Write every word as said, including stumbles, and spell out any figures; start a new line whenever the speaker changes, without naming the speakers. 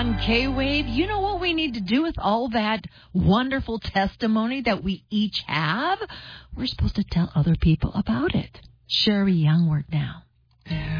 On K-Wave, you know what we need to do with all that wonderful testimony that we each have? We're supposed to tell other people about it. Sherry Youngward now.